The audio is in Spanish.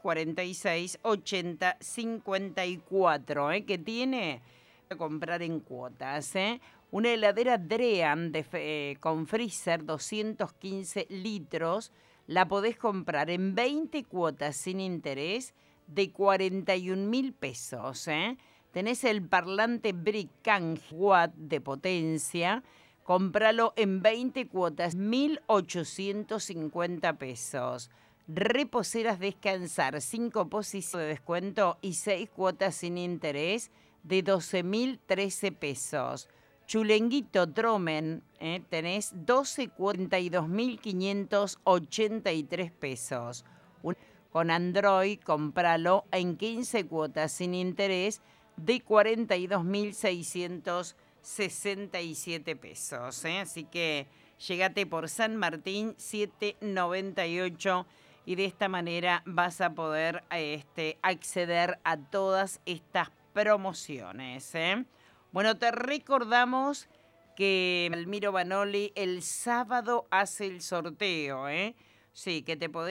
46 80 54, que tiene a comprar en cuotas, Una heladera Dream con freezer 215 litros, la podés comprar en 20 cuotas sin interés de 41.000 pesos, Tenés el parlante Brickham Watt de potencia, cómpralo en 20 cuotas, 1.850 pesos. Reposeras Descansar, 5 posiciones de descuento y 6 cuotas sin interés de 12.013 pesos. Chulenguito Tromen, tenés 12 cuotas, 42.583 pesos. Con Android, cómpralo en 15 cuotas sin interés de 42.667 pesos. Así que llegate por San Martín 798 y de esta manera vas a poder acceder a todas estas promociones. Bueno, te recordamos que Almiro Banoli el sábado hace el sorteo. Sí, que te podés